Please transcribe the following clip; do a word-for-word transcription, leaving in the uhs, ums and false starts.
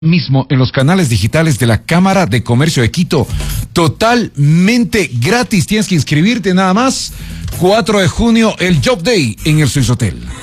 Mismo en los canales digitales de la Cámara de Comercio de Quito, totalmente gratis. Tienes que inscribirte nada más. cuatro de junio, el Job Day en el Swiss Hotel.